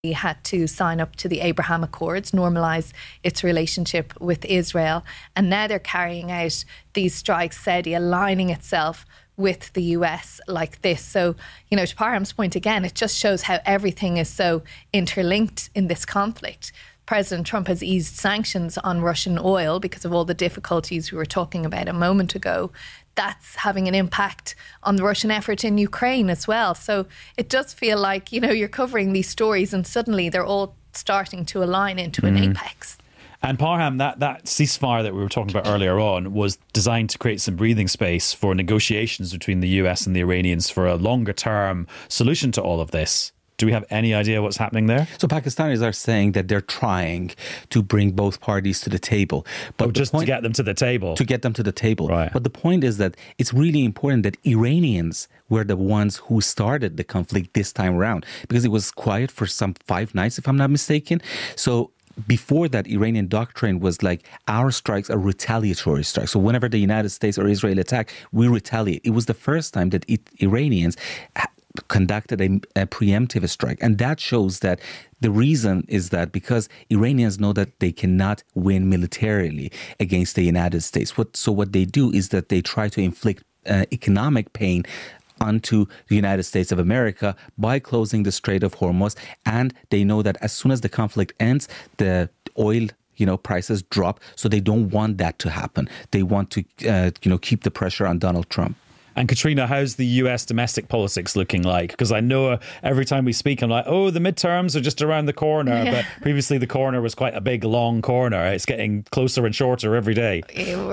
had to sign up to the Abraham Accords, normalise its relationship with Israel. And now they're carrying out these strikes, Saudi aligning itself with the US like this. So, you know, to Parham's point again, it just shows how everything is so interlinked in this conflict. President Trump has eased sanctions on Russian oil because of all the difficulties we were talking about a moment ago. That's having an impact on the Russian effort in Ukraine as well. So it does feel like, you know, you're covering these stories and suddenly they're all starting to align into an apex. And Parham, that ceasefire that we were talking about earlier on was designed to create some breathing space for negotiations between the US and the Iranians for a longer term solution to all of this. Do we have any idea what's happening there? So Pakistanis are saying that they're trying to bring both parties to the table. But to get them to the table. To get them to the table. Right. But the point is that it's really important that Iranians were the ones who started the conflict this time around, because it was quiet for some 5 nights, if I'm not mistaken. So before that, Iranian doctrine was like, our strikes are retaliatory strikes. So whenever the United States or Israel attack, we retaliate. It was the first time that Iranians conducted a preemptive strike. And that shows that the reason is that because Iranians know that they cannot win militarily against the United States. So what they do is that they try to inflict economic pain onto the United States of America by closing the Strait of Hormuz. And they know that as soon as the conflict ends, the oil prices drop. So they don't want that to happen. They want to keep the pressure on Donald Trump. And Katrina, how's the US domestic politics looking like? Because I know every time we speak, I'm like, oh, the midterms are just around the corner. Yeah. But previously the corner was quite a big, long corner. It's getting closer and shorter every day.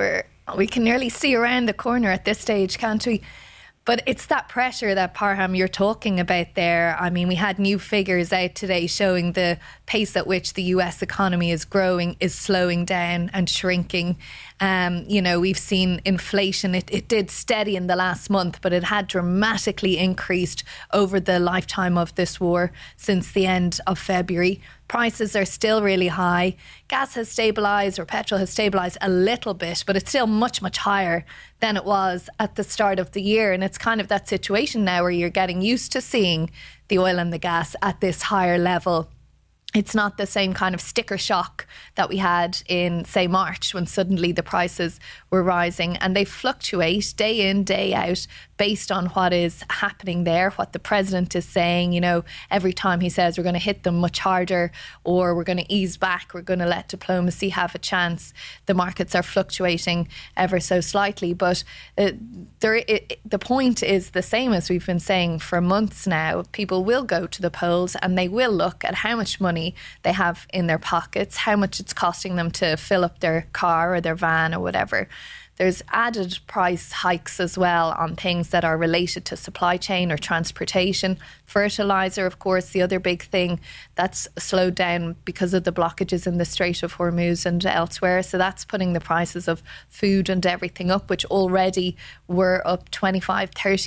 We can nearly see around the corner at this stage, can't we? But it's that pressure that, Parham, you're talking about there. I mean, we had new figures out today showing the pace at which the US economy is growing is slowing down and shrinking. We've seen inflation. It did steady in the last month, but it had dramatically increased over the lifetime of this war since the end of February. Prices are still really high. Gas has stabilised, or petrol has stabilised a little bit, but it's still much, much higher than it was at the start of the year. And it's kind of that situation now where you're getting used to seeing the oil and the gas at this higher level. It's not the same kind of sticker shock that we had in, say, March, when suddenly the prices were rising, and they fluctuate day in, day out based on what is happening there, what the president is saying. Every time he says we're going to hit them much harder or we're going to ease back, we're going to let diplomacy have a chance, the markets are fluctuating ever so slightly. But the point is the same as we've been saying for months now. People will go to the polls and they will look at how much money they have in their pockets, how much it's costing them to fill up their car or their van or whatever. There's added price hikes as well on things that are related to supply chain or transportation. Fertilizer, of course, the other big thing that's slowed down because of the blockages in the Strait of Hormuz and elsewhere. So that's putting the prices of food and everything up, which already were up 25-30